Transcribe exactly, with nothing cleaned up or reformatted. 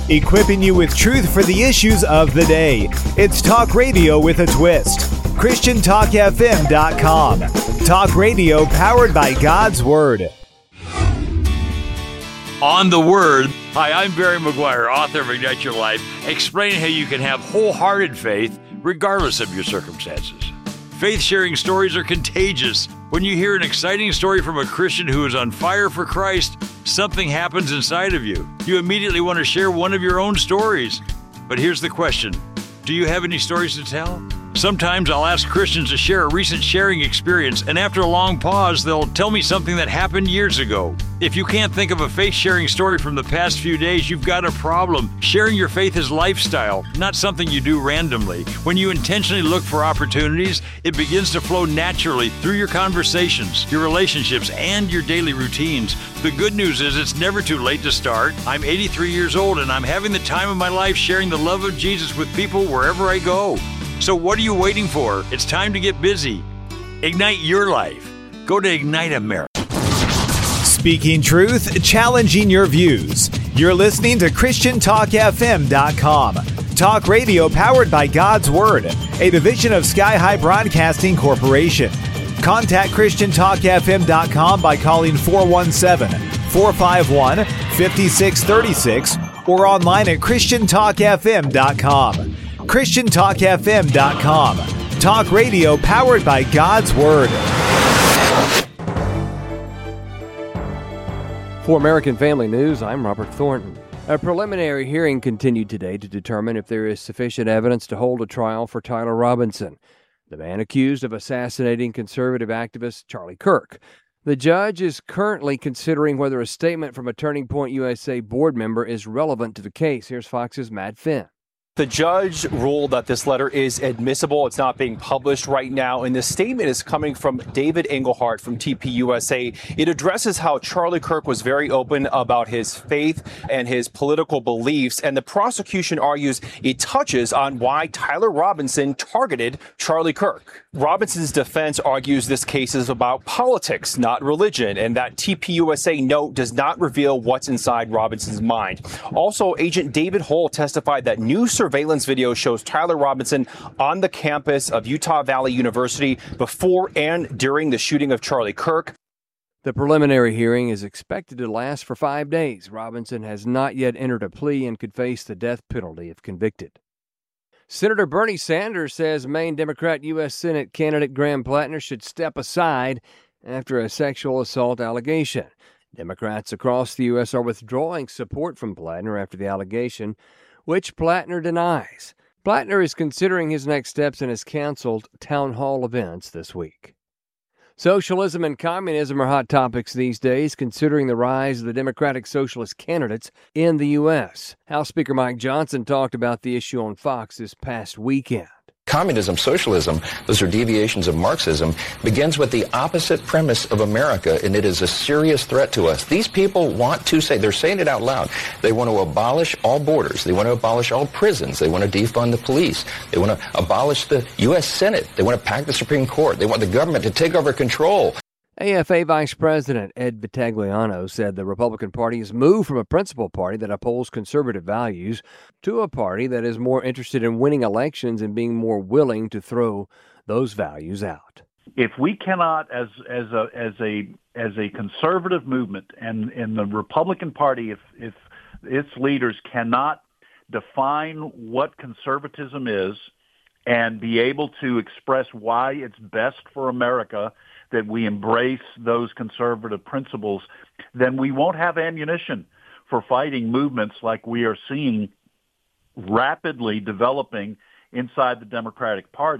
equipping you with truth for the issues of the day. It's talk radio with a twist. Christian Talk F M dot com. Talk radio powered by God's Word. On the Word. Hi, I'm Barry McGuire, author of Ignite Your Life, explaining how you can have wholehearted faith regardless of your circumstances. Faith-sharing stories are contagious. When you hear an exciting story from a Christian who is on fire for Christ, something happens inside of you. You immediately want to share one of your own stories. But here's the question. Do you have any stories to tell? Sometimes I'll ask Christians to share a recent sharing experience, and after a long pause, they'll tell me something that happened years ago. If you can't think of a faith-sharing story from the past few days, you've got a problem. Sharing your faith is lifestyle, not something you do randomly. When you intentionally look for opportunities, it begins to flow naturally through your conversations, your relationships, and your daily routines. The good news is it's never too late to start. I'm eighty-three years old, and I'm having the time of my life sharing the love of Jesus with people wherever I go. So what are you waiting for? It's time to get busy. Ignite your life. Go to Ignite America. Speaking truth, challenging your views. You're listening to Christian Talk F M dot com. Talk radio powered by God's Word, a division of Sky High Broadcasting Corporation. Contact Christian Talk F M dot com by calling four one seven, four five one, five six three six or online at Christian Talk F M dot com. Christian Talk F M dot com. Talk radio powered by God's Word. For American Family News, I'm Robert Thornton. A preliminary hearing continued today to determine if there is sufficient evidence to hold a trial for Tyler Robinson, the man accused of assassinating conservative activist Charlie Kirk. The judge is currently considering whether a statement from a Turning Point U S A board member is relevant to the case. Here's Fox's Matt Finn. The judge ruled that this letter is admissible. It's not being published right now, and this statement is coming from David Engelhardt from T P U S A. It addresses how Charlie Kirk was very open about his faith and his political beliefs, and the prosecution argues it touches on why Tyler Robinson targeted Charlie Kirk. Robinson's defense argues this case is about politics, not religion, and that T P U S A note does not reveal what's inside Robinson's mind. Also, Agent David Hull testified that new surveillance video shows Tyler Robinson on the campus of Utah Valley University before and during the shooting of Charlie Kirk. The preliminary hearing is expected to last for five days. Robinson has not yet entered a plea and could face the death penalty if convicted. Senator Bernie Sanders says Maine Democrat U S Senate candidate Graham Plattner should step aside after a sexual assault allegation. Democrats across the U S are withdrawing support from Plattner after the allegation, which Plattner denies. Plattner is considering his next steps and has canceled town hall events this week. Socialism and communism are hot topics these days, considering the rise of the Democratic Socialist candidates in the U S. House Speaker Mike Johnson talked about the issue on Fox this past weekend. Communism, socialism, those are deviations of Marxism, begins with the opposite premise of America, and it is a serious threat to us. These people want to say, they're saying it out loud, they want to abolish all borders, they want to abolish all prisons, they want to defund the police, they want to abolish the U S Senate, they want to pack the Supreme Court, they want the government to take over control. A F A Vice President Ed Vitagliano said the Republican Party has moved from a principal party that upholds conservative values to a party that is more interested in winning elections and being more willing to throw those values out. If we cannot, as as a as a as a conservative movement, and in the Republican Party, if if its leaders cannot define what conservatism is and be able to express why it's best for America that we embrace those conservative principles, then we won't have ammunition for fighting movements like we are seeing rapidly developing inside the Democratic Party.